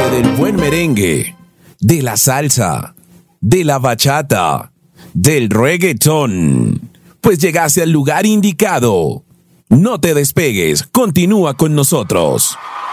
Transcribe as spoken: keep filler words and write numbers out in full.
del buen merengue, de la salsa, de la bachata, del reggaetón. Pues llegaste al lugar indicado. No te despegues, continúa con nosotros.